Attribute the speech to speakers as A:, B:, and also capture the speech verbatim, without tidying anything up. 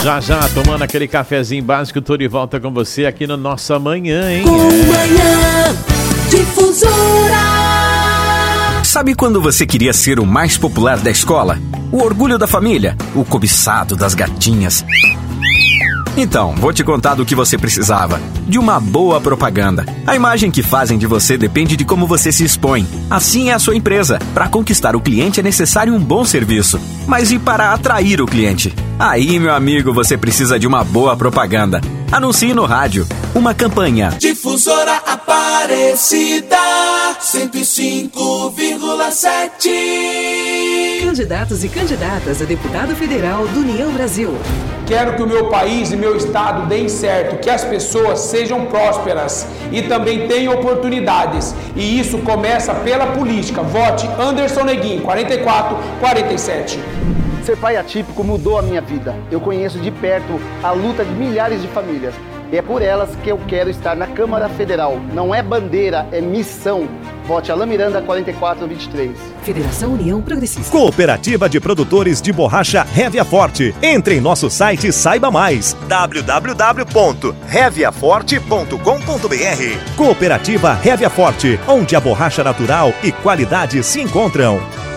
A: Já já, tomando aquele cafezinho básico, tô de volta com você aqui no Nossa Manhã, hein?
B: Com Manhã Difusora.
C: Sabe quando você queria ser o mais popular da escola? O orgulho da família? O cobiçado das gatinhas? Então, vou te contar do que você precisava. De uma boa propaganda. A imagem que fazem de você depende de como você se expõe. Assim é a sua empresa. Para conquistar o cliente é necessário um bom serviço. Mas e para atrair o cliente? Aí, meu amigo, você precisa de uma boa propaganda. Anuncie no rádio. Uma campanha.
B: Difusora Aparecida cento e cinco vírgula sete.
D: Candidatos e candidatas a deputado federal do União Brasil.
E: Quero que o meu país e meu estado deem certo, que as pessoas sejam prósperas e também tenham oportunidades. E isso começa pela política. Vote Anderson Neguinho, quarenta e quatro quarenta e sete.
F: Ser pai atípico mudou a minha vida. Eu conheço de perto a luta de milhares de famílias. E é por elas que eu quero estar na Câmara Federal. Não é bandeira, é missão. Vote Alain Miranda, quarenta e quatro vinte e três.
D: Federação União Progressista.
G: Cooperativa de Produtores de Borracha Révia Forte. Entre em nosso site e saiba mais. w w w ponto révia forte ponto com ponto b r. Cooperativa Révia Forte, onde a borracha natural e qualidade se encontram.